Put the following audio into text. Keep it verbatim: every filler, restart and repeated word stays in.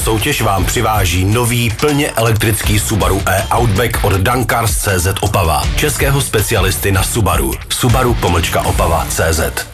soutěž vám přiváží nový plně elektrický Subaru e-Outback od Dankars tečka cé zet Opava, českého specialisty na Subaru. Subaru pomlčka Opava tečka cé zet.